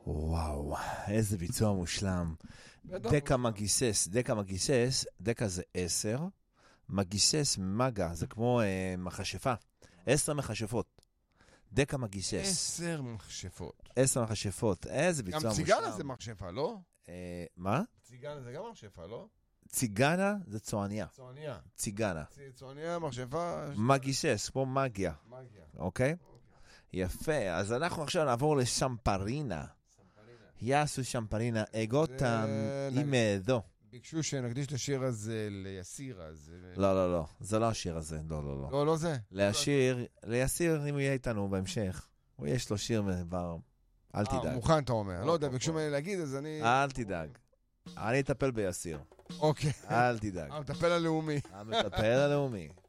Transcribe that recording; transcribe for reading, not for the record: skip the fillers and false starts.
וואו, איזה ביצוע מושלם. דקה מגיסס, דקה זה 10, מגיסס מגה, זה כמו מכשפה, 10 מכשפות. דקה מגיסס. 10 מכשפות, איזה ביצוע מושלם. גם ציגנה זה מכשפה, לא? מה? ציגנה זה גם מכשפה, לא? ציגנה זה צועניה. ציגנה. צועניה, מכשפה. מגיסס, כמו מגיה. אוקיי? יפה, אז אנחנו עכשיו נעבור לשמפרינה. יעשו שמפרינה, אגותם אימדו. ביקשו שנקדיש לשיר הזה ליסיר, אז... לא, זה לא השיר הזה, לא. לא זה? ליסיר, אם הוא יהיה איתנו בהמשך, הוא יש לו שיר מדבר, אל תדאג. מוכן אתה אומר, לא יודע, ביקשו ממני להגיד, אז אני... אל תדאג, אני אטפל ביסיר. אוקיי. אל תדאג. המטפל הלאומי. המטפל הלאומי.